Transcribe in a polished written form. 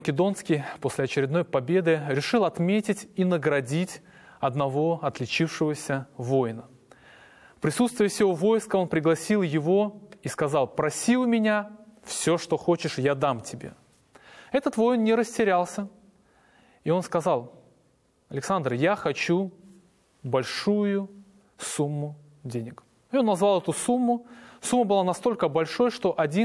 Македонский после очередной победы решил отметить и наградить одного отличившегося воина. В присутствии всего войска он пригласил его и сказал: «Проси у меня все, что хочешь, я дам тебе». Этот воин не растерялся, и он сказал: «Александр, я хочу большую сумму денег». И он назвал эту сумму. Сумма была настолько большой, что один